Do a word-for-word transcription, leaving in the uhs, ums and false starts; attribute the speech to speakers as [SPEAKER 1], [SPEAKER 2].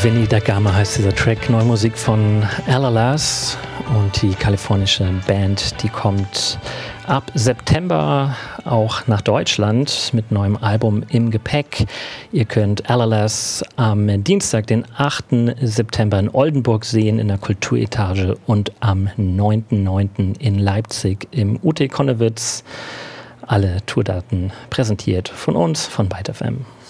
[SPEAKER 1] Vinny da Gama heißt dieser Track, neue Musik von Alalas und die kalifornische Band, die kommt ab September auch nach Deutschland mit neuem Album im Gepäck. Ihr könnt Alalas am Dienstag, den achten September in Oldenburg sehen in der Kulturetage und am neunten neunten in Leipzig im U T Konnewitz. Alle Tourdaten präsentiert von uns, von Byte F M.